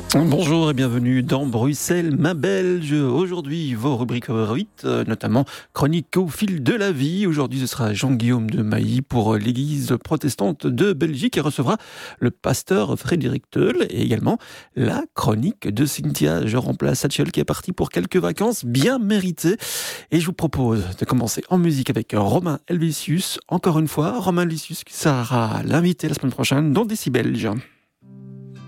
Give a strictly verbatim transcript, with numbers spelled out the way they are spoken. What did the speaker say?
Bonjour et bienvenue dans Bruxelles, ma Belge. Aujourd'hui, vos rubriques favorites, notamment chronique au fil de la vie. Aujourd'hui, ce sera Jean-Guillaume de Mailly pour l'église protestante de Belgique et recevra le pasteur Frédéric Teul et également la chronique de Cynthia. Je remplace Satchel qui est parti pour quelques vacances bien méritées. Et je vous propose de commencer en musique avec Romain Helvetius. Encore une fois, Romain Helvetius qui sera l'invité la semaine prochaine dans Décibelge.